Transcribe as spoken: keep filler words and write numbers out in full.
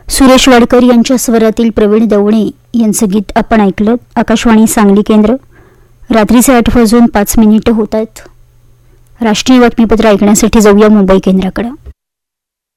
सुरेश वाडकर यांच्या स्वरातील प्रवीण दवणे यांचं गीत आपण ऐकलं. आकाशवाणी सांगली केंद्र. रात्रीचे आठ वाजून पाच मिनिटं होत आहेत. राष्ट्रीय बातमीपत्र ऐकण्यासाठी जाऊया मुंबई केंद्राकडे.